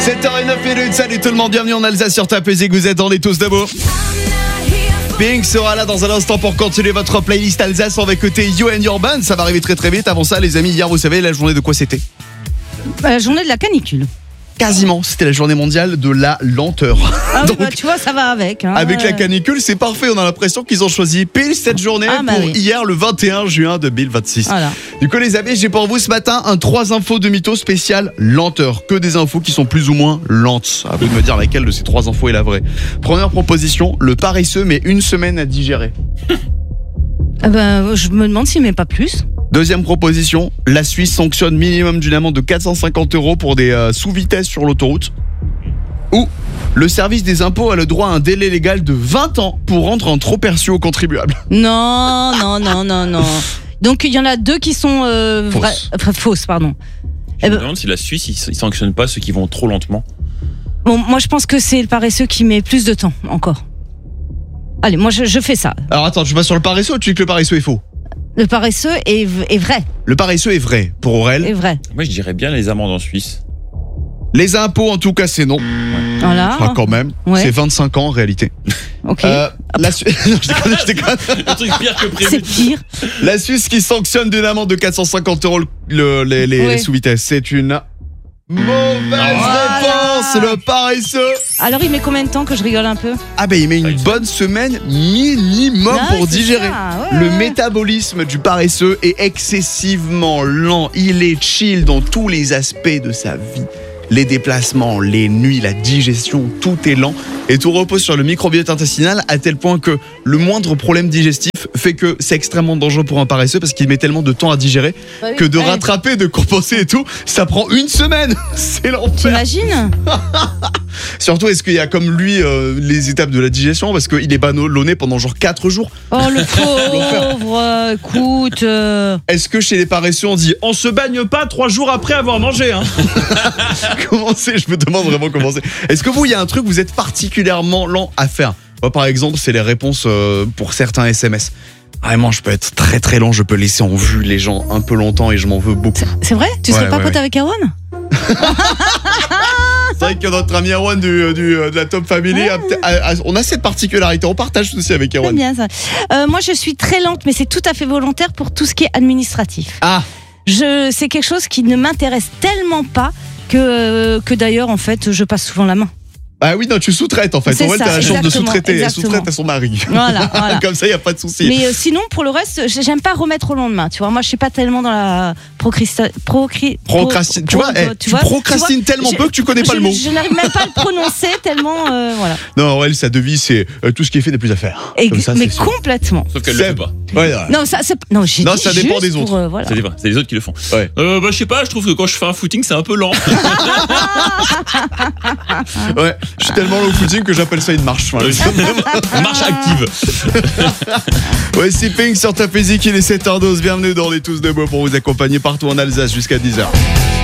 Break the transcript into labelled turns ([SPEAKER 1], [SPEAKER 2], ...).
[SPEAKER 1] 7h09, salut tout le monde, bienvenue en Alsace sur ta musique, vous êtes dans les tous debout. Pink sera là dans un instant pour continuer votre playlist Alsace. On va écouter You and Your Band, ça va arriver très très vite. Avant ça les amis, hier vous savez la journée de quoi c'était ?
[SPEAKER 2] La journée de la canicule.
[SPEAKER 1] Quasiment, c'était la journée mondiale de la lenteur.
[SPEAKER 2] Ah
[SPEAKER 1] Donc,
[SPEAKER 2] oui, tu vois, ça va avec.
[SPEAKER 1] avec la canicule, c'est parfait. On a l'impression qu'ils ont choisi pile cette journée pour hier, le 21 juin 2026.
[SPEAKER 2] Voilà.
[SPEAKER 1] Du coup, les amis, j'ai pour vous ce matin un 3 infos de mytho spécial lenteur. Que des infos qui sont plus ou moins lentes. À vous de me dire laquelle de ces 3 infos est la vraie. Première proposition, le paresseux met 1 semaine à digérer.
[SPEAKER 2] Je me demande s'il met pas plus.
[SPEAKER 1] Deuxième proposition, la Suisse sanctionne minimum d'une amende de 450 € pour des sous-vitesses sur l'autoroute. Ou le service des impôts a le droit à un délai légal de 20 ans pour rendre un trop perçu aux contribuables.
[SPEAKER 2] Non. Donc il y en a 2 qui sont fausses, pardon.
[SPEAKER 3] Je me demande si la Suisse, ils sanctionnent pas ceux qui vont trop lentement.
[SPEAKER 2] Bon, moi je pense que c'est le paresseux qui met plus de temps encore. Allez, moi je fais ça.
[SPEAKER 1] Alors attends, tu vas sur le paresseux ou tu dis que le paresseux est faux ?
[SPEAKER 2] Le paresseux est vrai.
[SPEAKER 1] Le paresseux est vrai pour Aurel.
[SPEAKER 2] Est vrai.
[SPEAKER 3] Moi, je dirais bien les amendes en Suisse.
[SPEAKER 1] Les impôts, en tout cas, c'est non.
[SPEAKER 2] Voilà.
[SPEAKER 1] Enfin, quand même.
[SPEAKER 2] Ouais.
[SPEAKER 1] C'est 25 ans en réalité.
[SPEAKER 2] Ok.
[SPEAKER 1] La Suisse... Non, je déconne.
[SPEAKER 3] Un truc pire que prévu.
[SPEAKER 2] C'est pire.
[SPEAKER 1] La Suisse qui sanctionne d'une amende de 450 € les sous-vitesses. C'est une mauvaise réponse. Le paresseux.
[SPEAKER 2] Alors il met combien de temps que je rigole un peu ?
[SPEAKER 1] Ah ben il met une bonne semaine minimum pour digérer. Le métabolisme du paresseux est excessivement lent. Il est chill dans tous les aspects de sa vie. Les déplacements, les nuits, la digestion, tout est lent. Et tout repose sur le microbiote intestinal à tel point que le moindre problème digestif fait que c'est extrêmement dangereux pour un paresseux parce qu'il met tellement de temps à digérer que de rattraper, de compenser et tout, ça prend 1 semaine. C'est l'enfer.
[SPEAKER 2] T'imagines ?
[SPEAKER 1] Surtout, est-ce qu'il y a comme lui les étapes de la digestion parce qu'il est ballonné pendant genre 4 jours.
[SPEAKER 2] Oh le pauvre, écoute.
[SPEAKER 1] Est-ce que chez les paresseux on dit
[SPEAKER 3] On se bagne pas 3 jours après avoir mangé, hein.
[SPEAKER 1] comment c'est ? Je me demande vraiment comment c'est. Est-ce que vous, il y a un truc vous êtes particulièrement lent à faire ? Moi par exemple, c'est les réponses pour certains SMS. Vraiment, je peux être très très lent, je peux laisser en vue les gens un peu longtemps et je m'en veux beaucoup.
[SPEAKER 2] C'est vrai ? Tu serais pas pote avec Erwan ?
[SPEAKER 1] C'est vrai que notre ami Erwan de la Top Family, on a cette particularité, on partage aussi avec Erwan.
[SPEAKER 2] C'est bien ça. Moi je suis très lente, mais c'est tout à fait volontaire pour tout ce qui est administratif.
[SPEAKER 1] Ah.
[SPEAKER 2] C'est quelque chose qui ne m'intéresse tellement pas que d'ailleurs en fait je passe souvent la main.
[SPEAKER 1] Ah oui, non, tu sous-traites en fait.
[SPEAKER 2] C'est
[SPEAKER 1] En fait,
[SPEAKER 2] ça,
[SPEAKER 1] t'as la chance de sous-traiter. Elle
[SPEAKER 2] exactement.
[SPEAKER 1] sous-traite à son mari.
[SPEAKER 2] Voilà.
[SPEAKER 1] Comme ça, il n'y a pas de souci.
[SPEAKER 2] Mais sinon, pour le reste, j'aime pas remettre au lendemain. Tu vois, moi, je suis pas tellement dans la procrastine.
[SPEAKER 1] Tu vois, tu procrastines tellement peu que tu connais pas le mot.
[SPEAKER 2] Je n'arrive même pas à le prononcer tellement, voilà.
[SPEAKER 1] Non, elle, sa devise, c'est tout ce qui est fait n'est plus à faire. Comme ça,
[SPEAKER 2] mais
[SPEAKER 1] c'est sûr.
[SPEAKER 2] complètement.
[SPEAKER 3] Sauf qu'elle le fait pas.
[SPEAKER 1] Ouais,
[SPEAKER 2] Non, ça dépend
[SPEAKER 1] des autres.
[SPEAKER 2] Voilà.
[SPEAKER 3] Ça dépend, c'est les autres qui le font.
[SPEAKER 1] Ouais.
[SPEAKER 3] Je sais pas, je trouve que quand je fais un footing, c'est un peu lent.
[SPEAKER 1] Ouais, je suis tellement au footing que j'appelle ça une marche.
[SPEAKER 3] Marche active.
[SPEAKER 1] Ouais, c'est Pink sur ta physique, il est 7h12. Bienvenue dans les Tous Debout pour vous accompagner partout en Alsace jusqu'à 10h.